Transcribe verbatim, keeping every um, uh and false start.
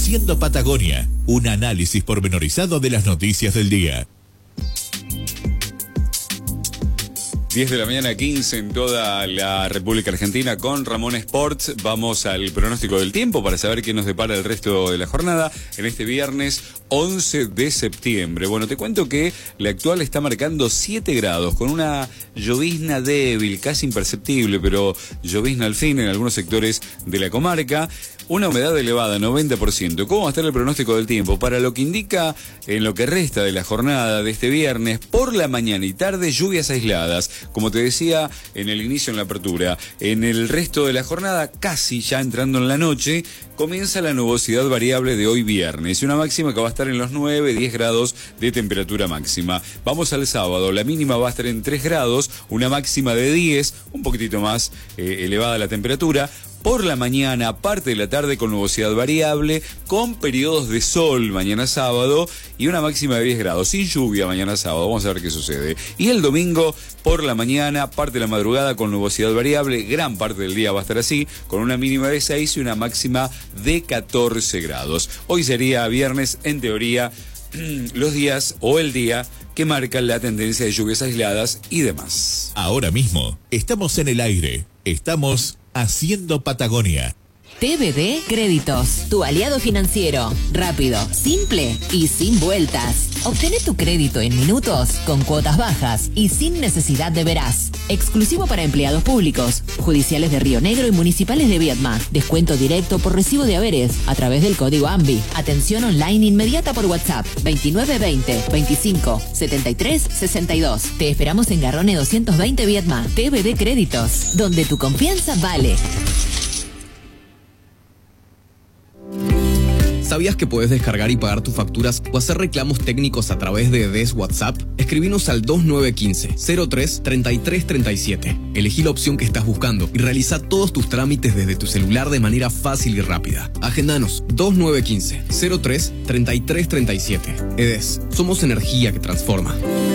Haciendo Patagonia, un análisis pormenorizado de las noticias del día. diez de la mañana, quince en toda la República Argentina con Ramón Sports. Vamos al pronóstico del tiempo para saber qué nos depara el resto de la jornada en este viernes once de septiembre. Bueno, te cuento que la actual está marcando siete grados con una llovizna débil, casi imperceptible, pero llovizna al fin en algunos sectores de la comarca. Una humedad elevada, noventa por ciento. ¿Cómo va a estar el pronóstico del tiempo? Para lo que indica en lo que resta de la jornada de este viernes, por la mañana y tarde, lluvias aisladas. Como te decía en el inicio, en la apertura, en el resto de la jornada, casi ya entrando en la noche, comienza la nubosidad variable de hoy viernes y una máxima que va a estar en los nueve, diez grados de temperatura máxima. Vamos al sábado, la mínima va a estar en tres grados, una máxima de diez, un poquitito más eh, elevada la temperatura. Por la mañana, parte de la tarde con nubosidad variable, con periodos de sol mañana sábado y una máxima de diez grados, sin lluvia mañana sábado. Vamos a ver qué sucede. Y el domingo, por la mañana, parte de la madrugada con nubosidad variable, gran parte del día va a estar así, con una mínima de seis y una máxima de catorce grados. Hoy sería viernes, en teoría, los días o el día que marcan la tendencia de lluvias aisladas y demás. Ahora mismo, estamos en el aire. Estamos Haciendo Patagonia. T V D Créditos, tu aliado financiero. Rápido, simple y sin vueltas. Obtené tu crédito en minutos, con cuotas bajas y sin necesidad de veraz. Exclusivo para empleados públicos, judiciales de Río Negro y municipales de Viedma. Descuento directo por recibo de haberes a través del código AMBI. Atención online inmediata por WhatsApp veintinueve veinte, veinticinco, setenta y tres, sesenta y dos. Te esperamos en Garrone doscientos veinte Viedma. T V D Créditos, donde tu confianza vale. ¿Sabías que puedes descargar y pagar tus facturas o hacer reclamos técnicos a través de D E S WhatsApp? Escribinos al dos nueve uno cinco, cero tres, treinta y tres treinta y siete. Elegí la opción que estás buscando y realiza todos tus trámites desde tu celular de manera fácil y rápida. Agendanos dos nueve uno cinco, cero tres, treinta y tres treinta y siete. E D E S, somos energía que transforma.